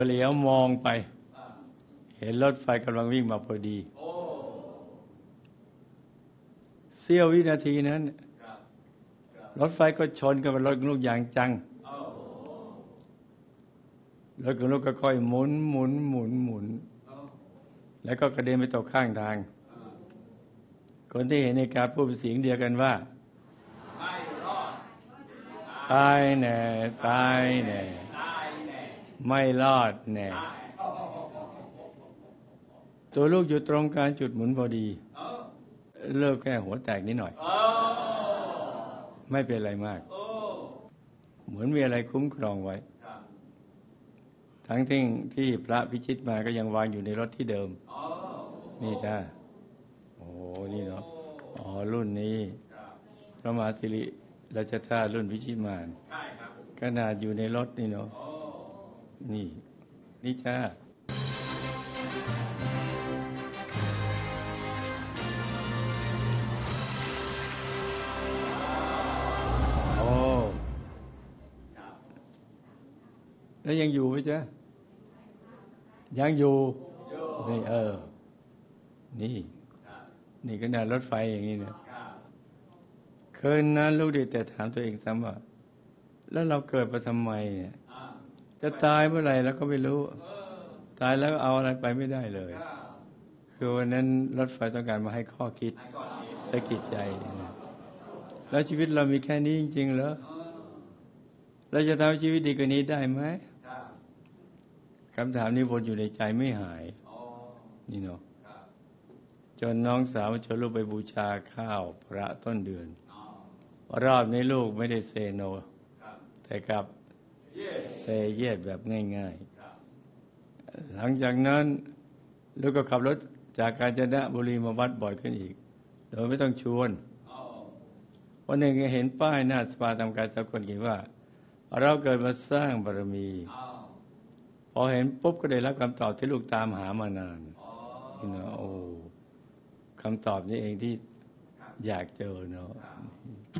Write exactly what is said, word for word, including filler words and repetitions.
เหลียวมองไปเห็นรถไฟกำลังวิ่งมาพอดีเสี้ยววินาทีนั้นรถไฟก็ชนกับรถลูกอย่างจังรถของลูกก็ค่อยหมุนหมุนหมุนหมุนแล้วก็กระเด็นไปตกข้างทางคนที่เห็นในการพูดเป็นเสียงเดียวกันว่าไม่รอดตายแน่ตายแน่ไม่รอดแน่ตัวลูกอยู่ตรงกลางจุดหมุนพอดีเลิกแค่หัวแตกนิดหน่อยไม่เป็นไรมากเหมือนมีอะไรคุ้มครองไว้ทั้งที่ที่พระพิชิตมาก็ยังวางอยู่ในรถที่เดิมนี่จ้าโอ้นี่เนาะอ๋อรุ่นนี้พระมหาสิริราชธาตุรุ่นพิชิตมารขนาดอยู่ในรถนี่เนาะนี่นี่จ้าโอ้แล้วยังอยู่ไหมจ๊ะยังอยู่นี่เออนี่นี่ขนาดรถไฟอย่างนี้เนี่ยคืนนั้นลูกได้แต่ถามตัวเองซ้ำว่าแล้วเราเกิดมาทำไมเนี่ยจะตายเมื่อไหร่เราก็ไม่รู้ตายแล้วเอาอะไรไปไม่ได้เลยคือวันนั้นรถไฟต้องการมาให้ข้อคิดสะกิดใจแล้วชีวิตเรามีแค่นี้จริงๆเหรอเราจะทำชีวิตดีกว่านี้ได้ไหมคำถามนี้วนอยู่ในใจไม่หายนี่เนาะจนน้องสาวชวนลูกไปบูชาข้าวพระต้นเดือนรอบนี้ลูกไม่ได้เซโนแต่กลับเซเยสแบบง่ายๆหลังจากนั้นลูกก็ขับรถจากกาญจนบุรีมาวัดบ่อยขึ้นอีกโดยไม่ต้องชวนวันหนึ่งเห็นป้ายหน้าสภาทำการสากลเขียนว่าเราเกิดมาสร้างบารมีพอเห็นปุ๊บก็ได้รับคำตอบที่ลูกตามหามานานนี่เนาะโอ้คำตอบนี้เองที่อยากเจอเนาะ